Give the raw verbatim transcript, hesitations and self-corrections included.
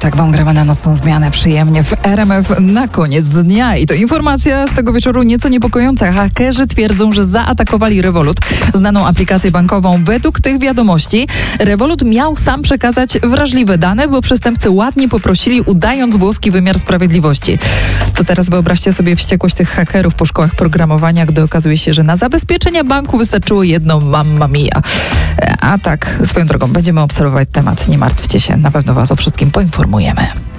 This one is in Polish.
Tak wam gramy na nocną zmianę przyjemnie w R M F na koniec dnia. I to informacja z tego wieczoru nieco niepokojąca. Hakerzy twierdzą, że zaatakowali Revolut, znaną aplikację bankową. Według tych wiadomości Revolut miał sam przekazać wrażliwe dane, bo przestępcy ładnie poprosili, udając włoski wymiar sprawiedliwości. To teraz wyobraźcie sobie wściekłość tych hakerów po szkołach programowania, gdy okazuje się, że na zabezpieczenie banku wystarczyło jedno mamma mia. A tak, swoją drogą, będziemy obserwować temat. Nie martwcie się, na pewno was o wszystkim poinformujemy.